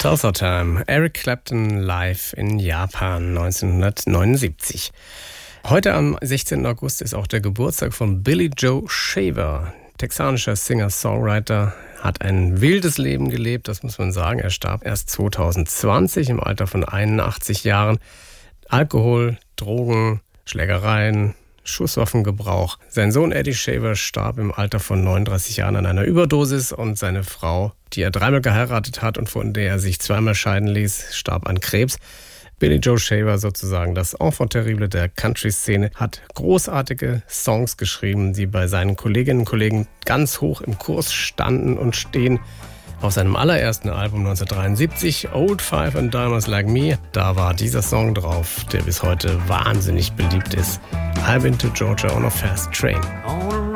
Tulsa Time, Eric Clapton live in Japan 1979. Heute am 16. August ist auch der Geburtstag von Billy Joe Shaver. Texanischer Singer-Songwriter, hat ein wildes Leben gelebt, das muss man sagen. Er starb erst 2020 im Alter von 81 Jahren. Alkohol, Drogen, Schlägereien, Schusswaffengebrauch. Sein Sohn Eddie Shaver starb im Alter von 39 Jahren an einer Überdosis und seine Frau, die er 3-mal geheiratet hat und von der er sich 2-mal scheiden ließ, starb an Krebs. Billy Joe Shaver, sozusagen das Enfant terrible der Country-Szene, hat großartige Songs geschrieben, die bei seinen Kolleginnen und Kollegen ganz hoch im Kurs standen und stehen. Auf seinem allerersten Album 1973, Old Five and Dimers Like Me, da war dieser Song drauf, der bis heute wahnsinnig beliebt ist. I've been to Georgia on a fast train. On a